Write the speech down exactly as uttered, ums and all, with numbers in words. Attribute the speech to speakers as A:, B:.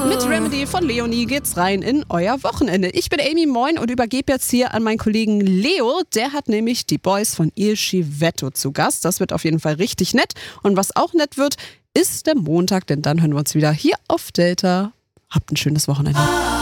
A: Mit Remedy von Leonie geht's rein in euer Wochenende. Ich bin Amy, moin, und übergebe jetzt hier an meinen Kollegen Leo. Der hat nämlich die Boys von Il Civetto zu Gast. Das wird auf jeden Fall richtig nett. Und was auch nett wird, ist der Montag, denn dann hören wir uns wieder hier auf Delta. Habt ein schönes Wochenende.